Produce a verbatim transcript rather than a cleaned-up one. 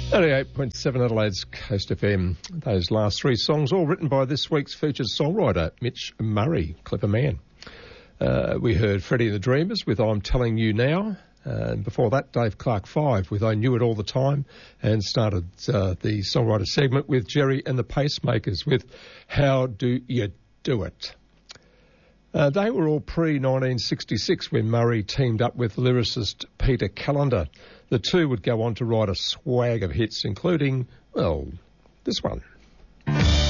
eighty-eight point seven Adelaide's Coast F M. Those last three songs all written by this week's featured songwriter, Mitch Murray, clever man. Uh, we heard Freddie and the Dreamers with I'm Telling You Now. Uh, and before that, Dave Clark Five with I Knew It All the Time. And started uh, the songwriter segment with Jerry and the Pacemakers with How Do You Do It? Uh, they were all pre nineteen sixty-six when Murray teamed up with lyricist Peter Callender. The two would go on to write a swag of hits, including, well, this one.